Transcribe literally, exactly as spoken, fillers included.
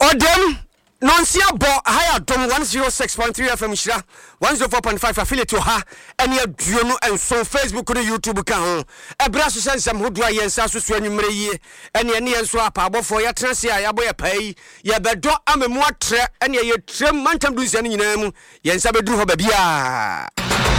Modem Nonsia Bo Higher Dom one oh six point three F M Shira one oh four point five affiliate ha any aduonu and so Facebook and YouTube ka ho ebra so sensem hodua yensa so so anwumre yie ene ene enso apa abofo ya transe a ya boye pai ya bedo amemu atre ene ye trem mantam du sia nyina mu yensa beduru ho ba bia